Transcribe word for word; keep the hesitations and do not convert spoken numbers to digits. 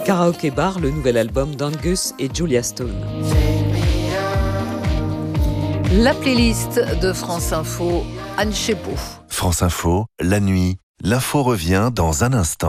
Karaoke Bar, le nouvel album d'Angus et Julia Stone. La playlist de France Info, Anne Chépot. France Info, la nuit, l'info revient dans un instant.